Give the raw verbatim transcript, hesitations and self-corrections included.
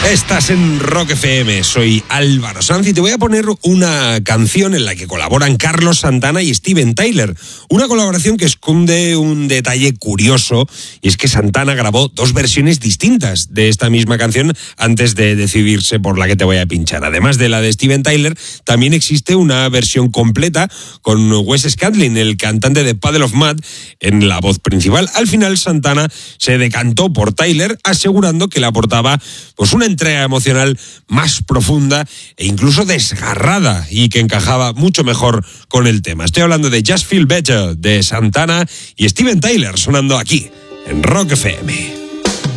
Estás en Rock F M, soy Álvaro Sanz y te voy a poner una canción en la que colaboran Carlos Santana y Steven Tyler. Una colaboración que esconde un detalle curioso, y es que Santana grabó dos versiones distintas de esta misma canción antes de decidirse por la que te voy a pinchar. Además de la de Steven Tyler, también existe una versión completa con Wes Scantlin, el cantante de Puddle of Mudd, en la voz principal. Al final, Santana se decantó por Tyler, asegurando que le aportaba pues una entrega emocional más profunda e incluso desgarrada, y que encajaba mucho mejor con el tema. Estoy hablando de Just Feel Better, de Santana y Steven Tyler, sonando aquí en Rock F M.